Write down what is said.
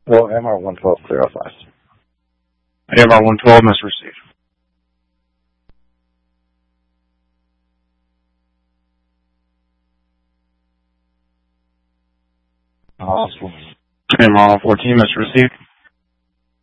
Well, MR112 clear off last. MR112 must receive. Awesome. MR14 must receive.